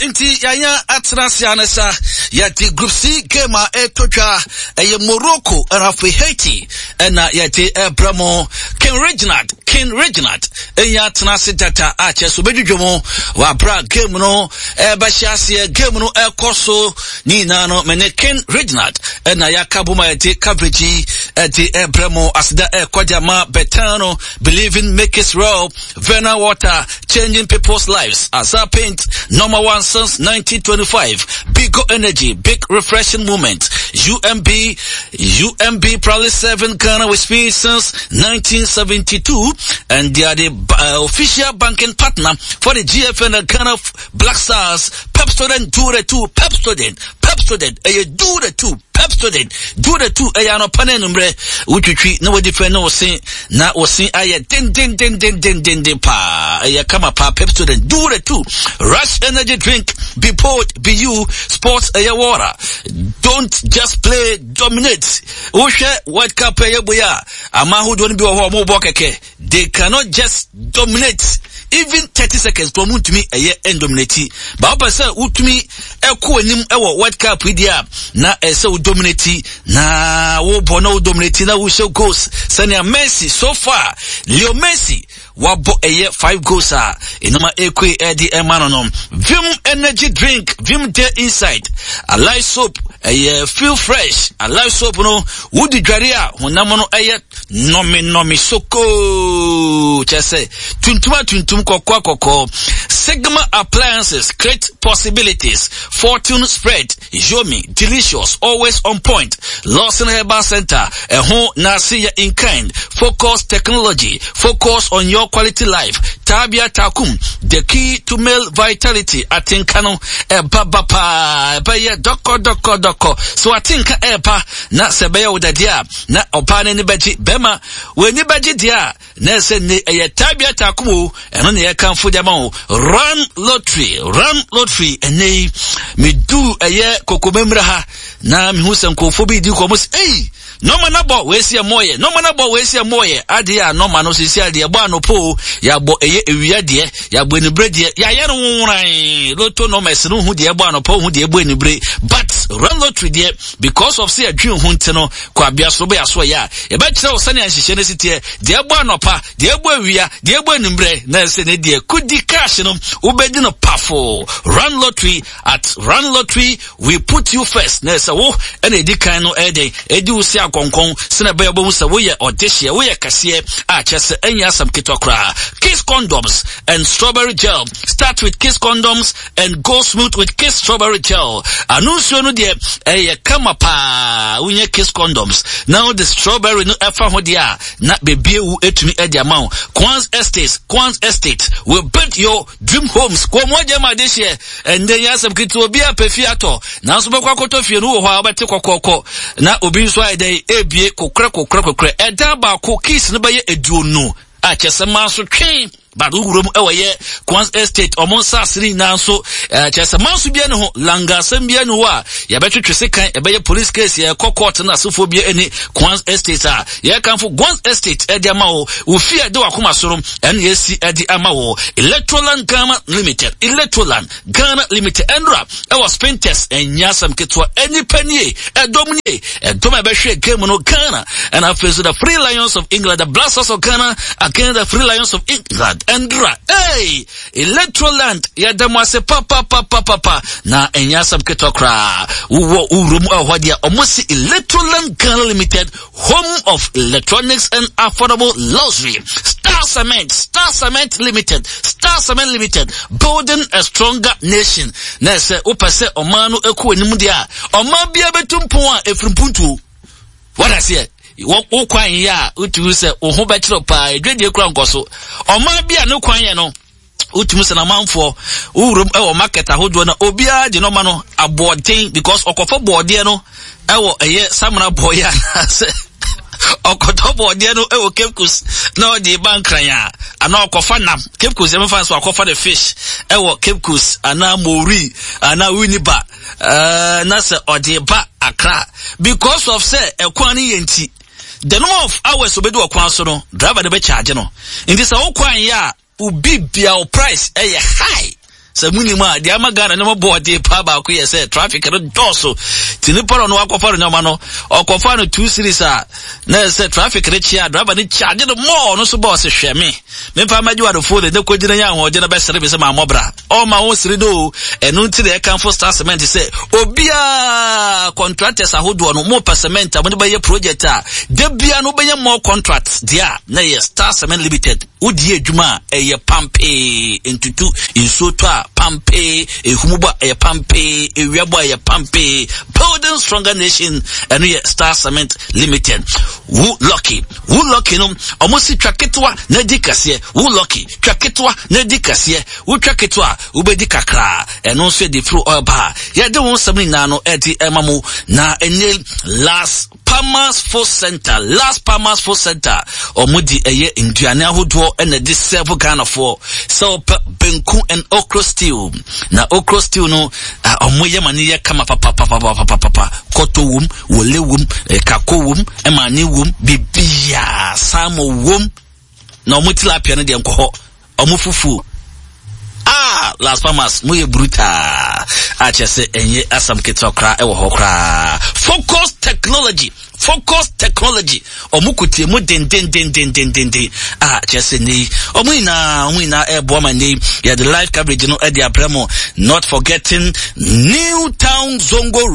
inti yanya atrasianesa ya di Group C game etotwa Morocco and Haiti and yati Bramo King Reginald enya atrasi data aches obedwumo wa bra game no bashase game no ekoso ni nano mene King Reginald and yakabuma yati coverage ati Bramo asida kwajama betano believing make it raw Vena water changing people's lives as a paint #1 since 1925 big energy big refreshing moment UMB proudly serving Ghana with speed since 1972 and they are the official banking partner for the GFN and Ghana Black Stars. Pepsodent do the two Pepsodent do the two Pepsodent do the two ayano panenumbre utwi no different no sin na osin aye den pa aye kama pa Pepsodent do the two Rush energy drink be bold be you sports aye water don't just play dominate ohwe World Cup aye boya ama hu do ni bi ho mo bo keke they cannot just dominate even 30 seconds to mutumi aye endominate ba opasa utumi eko anim ewo World Cup dia na ese dominate na wo bono dominate na wo show goals senior Messi so far Leo Messi wabo eye 5 goals inoma ekwe edi emanonom Vim energy drink Vim there inside a light soap feel fresh a light soap no woody dwaria honamono eye nomi soko chese tuntum kokko Sigma appliances create possibilities fortune spread yomi delicious always on point Lawson Herbal Center ho nasiya in kind focus technology focus on your quality life Tabia Takum the key to male vitality atinkano babapa baye doko so atinka epa na sebeya udadia na opane ni beji bema we ni beji dia na se ni Tabia Takum eno ne yakanfo diamao run lottery ene me do kokomemra ha na me husen kofo bi di komos no manabo we sia moye ade ya no mano sisi ade ya bo anopo ya bo ewia de ya bo enibre de ya ye no nwuran loto no mesru hu de bo anopo hu de bo enibre but run lottery de because of say adwen hu nteno kwa bia so be aso ya e ba kire osane anhihye ne sitie de bo anopa de bo ewia de bo enibre na se ne de kudi cash no ubedi no pafo run lottery at run lottery we put you first na se wo ene di kan no edi usi konkon sina be obo se wo ye audition wo ye kase a chese anya sam kitokra Kiss condoms and strawberry gel start with Kiss condoms and go smooth with Kiss strawberry gel anuncio no de kama pa unye Kiss condoms now the strawberry no efa ho dia na bebie wu etumi edi amount Quans Estate will build your dream homes kwa moja ma this year and then yasam kitu obi apefiato na so be kwakoto fie no ho abete kokoko na obi so ai ebie kokra eda ba ko Kiss no be eduonu a chesema so twen badu gurum ewaye Quans Estate omonsa siri nanso chesema so bia ne ho langasam bia ne ho a ya betwetwese kan ebeye police case ya court na sofo bia eni Quans Estate ya kanfo Quans Estate edi amawo ofia de wakoma sorom NSC edi amawo Electroland Ghana Limited enra was spin test enyasam ketwa eni panie edomnie edoma behwe game no Ghana and after the Free Lions of England the Blasters of Ghana against the Free Lions of England Endra, Electroland, Yadamase papa, na enyasam ketokra, urumu awadia, omosi Electroland Ghana Limited, home of electronics and affordable luxury. Star Cement Limited, building a stronger nation. Nese, upase, omanu eku enimudia, omabia betumpuwa efrimpuntu. What I say? Wo kwan ya utu se oho bechiro pa edwedie kura nkoso oma bia ne kwan ye no utu se na manfo urum e wo market ahodo na obia de no ma no aboden because okofo boode no e wo eye samna boya na se okoto boode no e wo kepkus na de bankran ya ana okofa nam kepkus e mfa so akofa the fish e wo kepkus ana mori ana winiba na se ode ba Accra because of say ekwan yenti the number of hours obedu okwan so no driver de be charge no in this okwan ya ubi bia price high se munima dia magana no board pa ba ko ye say traffic no doso tiniporo no akofaro nyoma no okofa no 2 series na say traffic re chia driver ni charge no more no so boss hweme me pa maji wado fo de ko gina ya ho je na be sere be se ma mobra o ma wo sire do enu nti de kan for Star Cement say obia contractors ahodo no mo cement mo de be project de bia no be more contracts dia na ye Star Cement Limited udi adwuma eye pampe entutu insoto a pampe ehumuba eye pampe ewiabo eye pampe building stronger nation and ye Star Cement Limited. Who lucky no almost twaketwa na dikase who lucky twaketwa na dikase who twaketwa ubedi kakra eno so de through oil bar ya de won sabni na no edi emamu na enel last Palmas Food Center omudi eye induane ahodo na this several kind of for so benku and okra stew na okra stew no omoye maniye kama papa koto wum wole wum kako wum emani wum bibia samo wum na omutilapia no de nko omufufu Las Palmas moye bruta achese enye asam ketokra ewo hokra Focus technology omukutie mu den achese ni omina ebo mani ya the live coverage no edi abramo not forgetting Newtown Zongo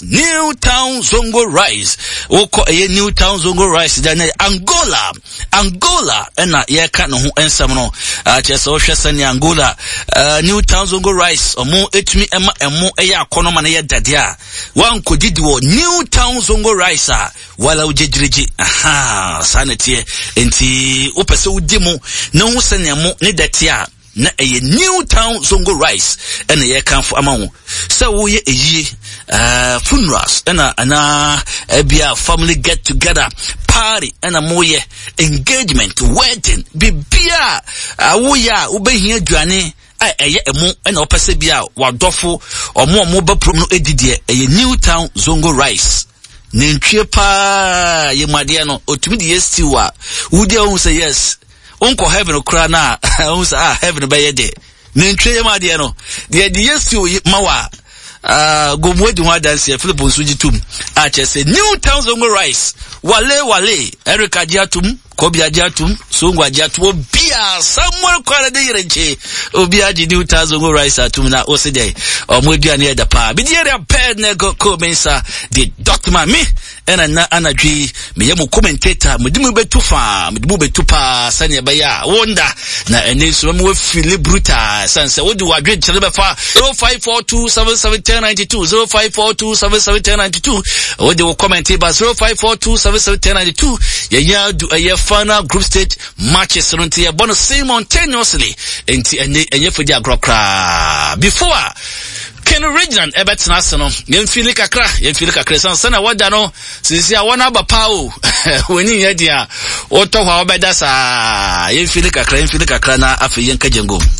Rice oko eye Newtown Zongo Rice da na Angola ena ye ka no ho ensam no achese o hwese ni Angola Newtown Zongo Rice omo etumi emo eye akono ma na ye dade a wan kodidi wo Newtown Zongo Rice wala ujejreji sanete enti opese udimu na hu senemo ne date a na eye Newtown Zongo Rice ena ye kanfo amawo se wo ye eyi funerals ena bia family get together party ena moye engagement wedding bibia awoya ubehia aduane eye emu ena opese bia wadofo omo ba prom no edidie eye Newtown Zongo Rice nentwie pa ye made no otumi de yesti wa wudi o say yes onko heaven okra na o say heaven be ye de nentwie ye made no de yesti o mawa gomwedi wa dance Philip Nsujitum chese Newtown Zongo Rice wale Erica Diatum Kobi Ajatum Songo Ajatu bia Samuel kwara de yerenche obi aji Newtown Zongo Rice atum na osede omwedi ane da pa bidiere ped ne ko mensa the doctor man me ena anadwi me yemu commentator mudimu betupa sane baya wonder na ene so me feel brutal sanse wodi wadwe chele be fa 0542771092 0542771092 wodi wo comment ba 0542771092 yenya do a final group stage matches runti ya bonus simultaneously enti enye fodi agrokra before Ken Regional Ebert Nasono yemfili kakra sana wada no sisi awona bapa o weni yedia oto hwa obeda sa yemfili kakra na afi yenka jengo